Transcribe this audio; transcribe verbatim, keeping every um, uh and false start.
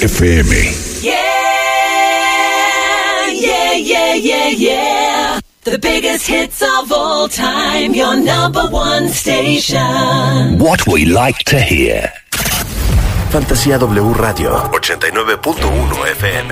F M. Yeah, yeah, yeah, yeah, yeah. The biggest hits of all time, your number one station. What we like to hear. Fantasía W Radio ochenta y nueve punto uno F M.